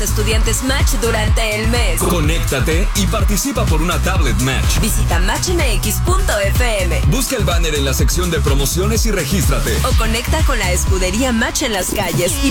los estudiantes Match durante el mes. Conéctate y participa por una tablet Match. Visita matchmx.fm. Busca el banner en la sección de promociones y regístrate. O conecta con la escudería Match en las calles y